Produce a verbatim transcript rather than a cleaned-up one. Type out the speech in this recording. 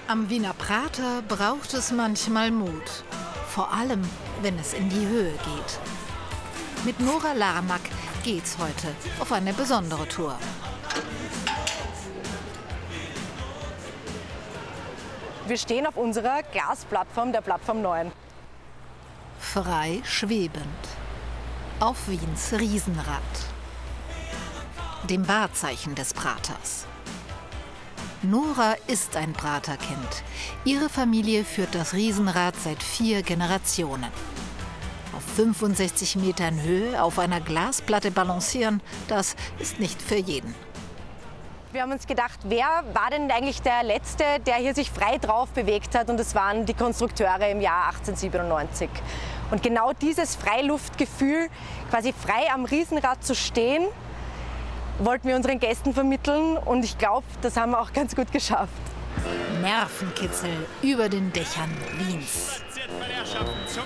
Am Wiener Prater braucht es manchmal Mut. Vor allem, wenn es in die Höhe geht. Mit Nora Larmack geht's heute auf eine besondere Tour. Wir stehen auf unserer Glasplattform, der Plattform neun. Frei schwebend. Auf Wiens Riesenrad. Dem Wahrzeichen des Praters. Nora ist ein Praterkind. Ihre Familie führt das Riesenrad seit vier Generationen. Auf fünfundsechzig Metern Höhe auf einer Glasplatte balancieren, das ist nicht für jeden. Wir haben uns gedacht, wer war denn eigentlich der Letzte, der hier sich frei drauf bewegt hat? Und es waren die Konstrukteure im Jahr achtzehnhundertsiebenundneunzig. Und genau dieses Freiluftgefühl, quasi frei am Riesenrad zu stehen, wollten wir unseren Gästen vermitteln. Und ich glaube, das haben wir auch ganz gut geschafft. Nervenkitzel über den Dächern Wiens.